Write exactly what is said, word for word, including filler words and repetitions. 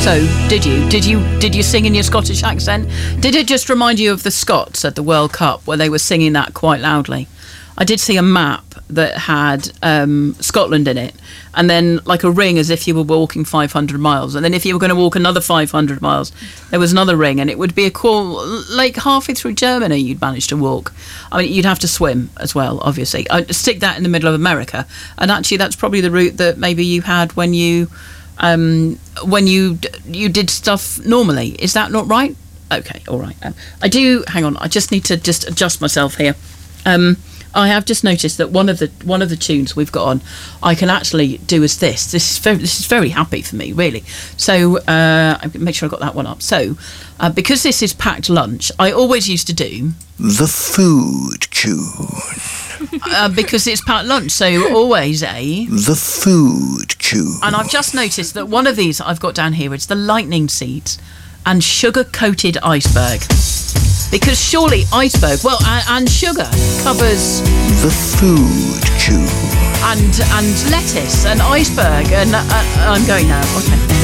So, did you? Did you did you sing in your Scottish accent? Did it just remind you of the Scots at the World Cup where they were singing that quite loudly? I did see a map that had um, Scotland in it, and then like a ring as if you were walking five hundred miles, and then if you were going to walk another five hundred miles, there was another ring, and it would be a cool, like halfway through Germany you'd manage to walk. I mean, you'd have to swim as well, obviously. I'd stick that in the middle of America, and actually that's probably the route that maybe you had when you um, when you you did stuff normally. Is that not right? Okay, all right. Um, I do. Hang on. I just need to just adjust myself here. Um, I have just noticed that one of the one of the tunes we've got on, I can actually do as this. This is very, this is very happy for me, really. So uh, make sure I got that one up. So uh, because this is packed lunch, I always used to do the food tune. uh, because it's packed lunch. So always a the food tune. And I've just noticed that one of these I've got down here is the lightning seeds and sugar coated iceberg. Because surely iceberg, well, and, and sugar covers the food tune. And and lettuce and iceberg and uh, I'm going now. Okay.